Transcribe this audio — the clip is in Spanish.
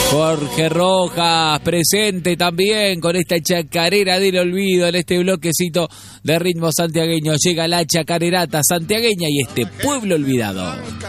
Jorge Rojas presente también con esta chacarera del olvido en este bloquecito de ritmo santiagueño. Llega la chacarerata santiagueña y este pueblo olvidado.